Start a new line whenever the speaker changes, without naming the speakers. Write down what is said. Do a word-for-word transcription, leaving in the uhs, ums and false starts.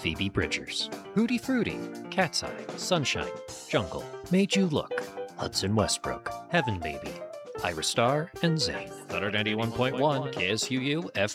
Phoebe Bridgers. Hootie Fruity, Cat's Eye, Sunshine, Jungle, Made You Look, Hudson Westbrook, Heaven Baby, Ira Star, and Zayn. one hundred ninety-one point one K S U U F